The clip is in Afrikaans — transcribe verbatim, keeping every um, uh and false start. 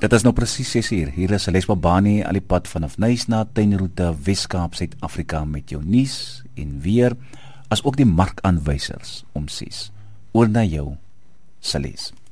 Dit is nou presies ses uur. Hier is Celeste Babani al die pad vanaf Nysna tuinroete Weskaap, Suid-Afrika met jou nuus en weer, as ook die markaanwysers om ses. Oor na jou, Celeste.